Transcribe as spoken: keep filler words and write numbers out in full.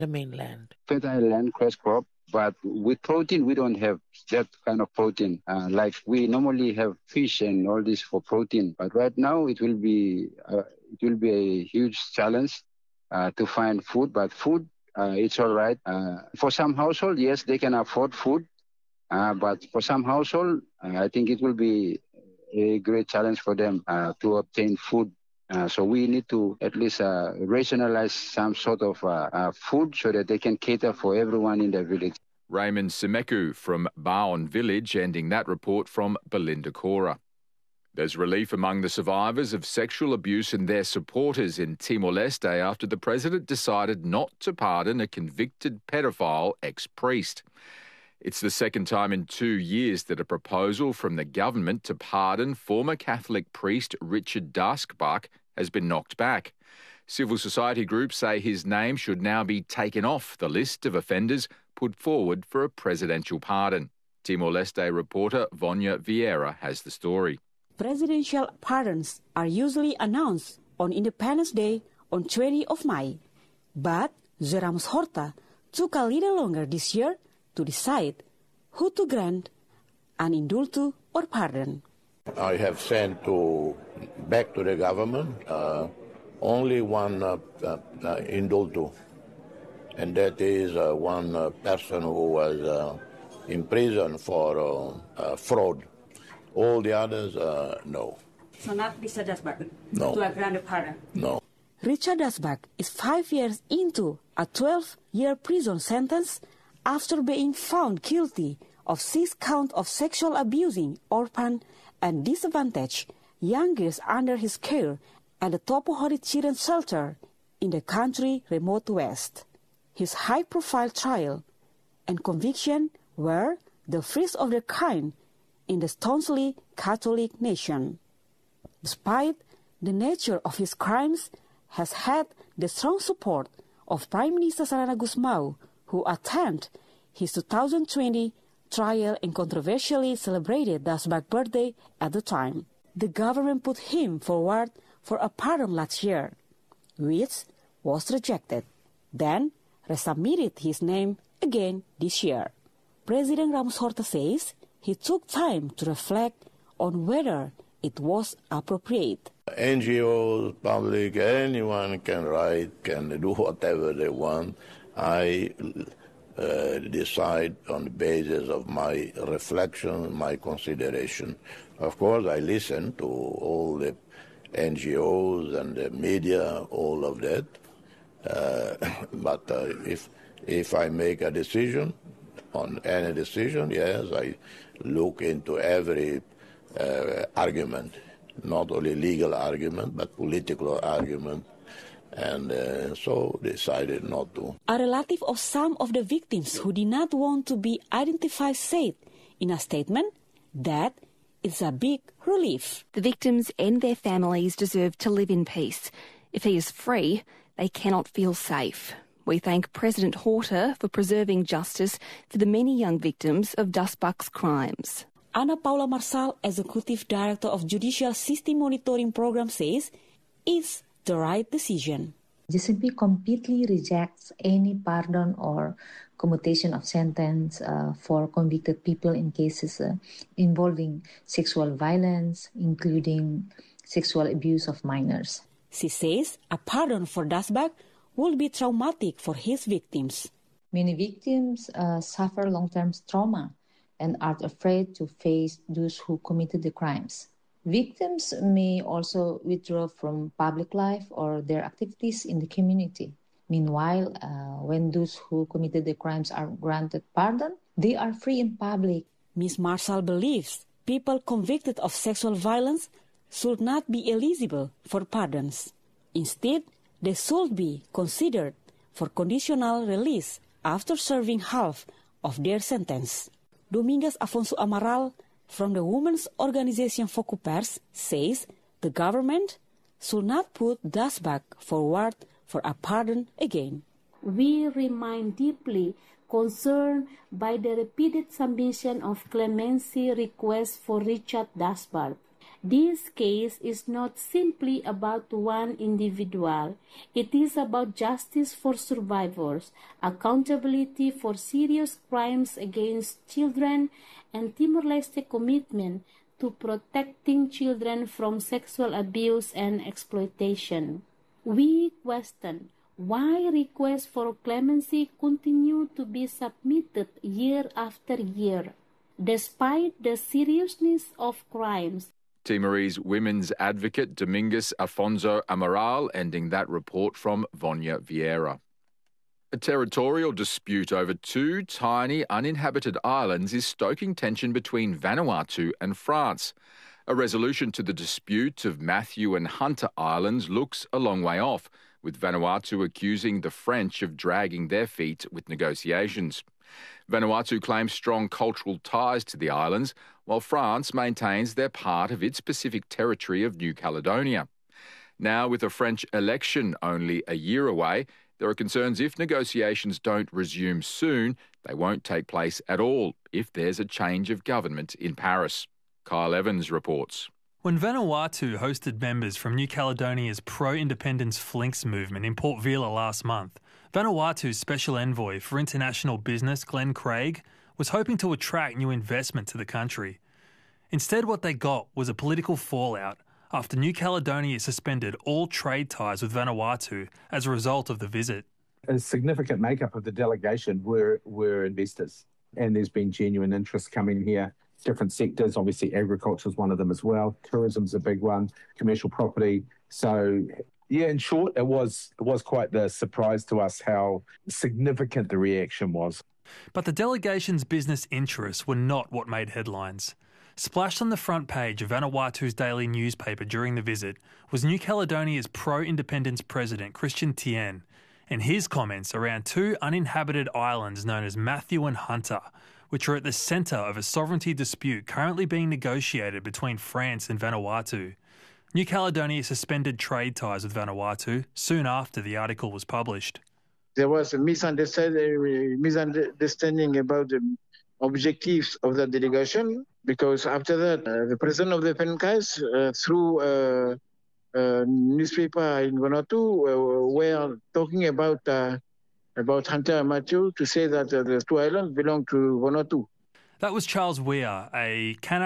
the mainland. Fertile land, cash crop, but with protein, we don't have that kind of protein. Uh, like we normally have fish and all this for protein, but right now it will be uh, it will be a huge challenge uh, to find food. But food, uh, it's all right. Uh, for some household, yes, they can afford food, uh, but for some household, uh, I think it will be a great challenge for them uh, to obtain food. Uh, so we need to at least uh, rationalize some sort of uh, uh, food so that they can cater for everyone in the village. Raymond Semeku from Baon Village, ending that report from Belinda Cora. There's relief among the survivors of sexual abuse and their supporters in Timor-Leste after the president decided not to pardon a convicted pedophile ex-priest. It's the second time in two years that a proposal from the government to pardon former Catholic priest Richard Dasbach has been knocked back. Civil society groups say his name should now be taken off the list of offenders put forward for a presidential pardon. Timor-Leste reporter Vonya Vieira has the story. Presidential pardons are usually announced on Independence Day on twentieth of May. But Zora Ramos Horta took a little longer this year to decide who to grant an indulto or pardon. I have sent to back to the government uh, only one uh, uh, uh, indulto, and that is uh, one uh, person who was uh, in prison for uh, uh, fraud. All the others, uh, no. So not Richard Dasbach? No. To a grant pardon? No. Richard Dasbach is five years into a twelve-year prison sentence after being found guilty of six counts of sexual abusing orphan and disadvantaged young girls under his care at the Topohori Children's Shelter in the country's remote west. His high-profile trial and conviction were the first of their kind in the staunchly Catholic nation. Despite the nature of his crimes, has had the strong support of Prime Minister Sarana Gusmao, who attended his two thousand twenty trial and controversially celebrated Dasbach's birthday at the time. The government put him forward for a pardon last year, which was rejected. Then resubmitted his name again this year. President Ramos Horta says he took time to reflect on whether it was appropriate. N G Os, public, anyone can write, can do whatever they want. I uh, decide on the basis of my reflection, my consideration. Of course, I listen to all the N G Os and the media, all of that. Uh, but uh, if if I make a decision on any decision, yes, I look into every uh, argument, not only legal argument, but political argument, and uh, so decided not to. A relative of some of the victims who did not want to be identified said in a statement that it's a big relief. The victims and their families deserve to live in peace. If he is free, they cannot feel safe. We thank President Horta for preserving justice for the many young victims of Dasbach's crimes. Ana Paula Marsal, Executive Director of Judicial System Monitoring Program, says it's the right decision. J C P completely rejects any pardon or commutation of sentence uh, for convicted people in cases uh, involving sexual violence, including sexual abuse of minors. She says a pardon for Dasbach will be traumatic for his victims. Many victims uh, suffer long-term trauma and are afraid to face those who committed the crimes. Victims may also withdraw from public life or their activities in the community. Meanwhile, uh, when those who committed the crimes are granted pardon, they are free in public. Miz Marshall believes people convicted of sexual violence should not be eligible for pardons. Instead, they should be considered for conditional release after serving half of their sentence. Dominguez Afonso Amaral from the women's organization Focupers says the government should not put Dasbach forward for a pardon again. We remain deeply concerned by the repeated submission of clemency requests for Richard Dasbach This case is not simply about one individual. It is about justice for survivors, accountability for serious crimes against children, and Timor-Leste's commitment to protecting children from sexual abuse and exploitation. We question why requests for clemency continue to be submitted year after year, despite the seriousness of crimes. Timorese women's advocate Dominguez Afonso Amaral ending that report from Vonya Vieira. A territorial dispute over two tiny uninhabited islands is stoking tension between Vanuatu and France. A resolution to the dispute of Matthew and Hunter Islands looks a long way off, with Vanuatu accusing the French of dragging their feet with negotiations. Vanuatu claims strong cultural ties to the islands, while France maintains they're part of its Pacific territory of New Caledonia. Now, with a French election only a year away, there are concerns if negotiations don't resume soon, they won't take place at all if there's a change of government in Paris. Kyle Evans reports. When Vanuatu hosted members from New Caledonia's pro-independence Flinks movement in Port Vila last month, Vanuatu's Special Envoy for International Business, Glenn Craig, was hoping to attract new investment to the country. Instead, what they got was a political fallout after New Caledonia suspended all trade ties with Vanuatu as a result of the visit. A significant makeup of the delegation were, were investors, and there's been genuine interest coming here. Different sectors, obviously agriculture is one of them as well. Tourism's a big one, commercial property. So, yeah, in short, it was it was quite the surprise to us how significant the reaction was. But the delegation's business interests were not what made headlines. Splashed on the front page of Vanuatu's daily newspaper during the visit was New Caledonia's pro-independence president, Christian Tien, and his comments around two uninhabited islands known as Matthew and Hunter, which are at the centre of a sovereignty dispute currently being negotiated between France and Vanuatu. New Caledonia suspended trade ties with Vanuatu soon after the article was published. There was a misunderstanding, misunderstanding about the objectives of the delegation, because after that, uh, the president of the Pencas, uh, through a, a newspaper in Vanuatu, uh, were talking about uh, about Hunter and Matthew to say that uh, the two islands belong to Vanuatu. That was Charles Weir, a Canada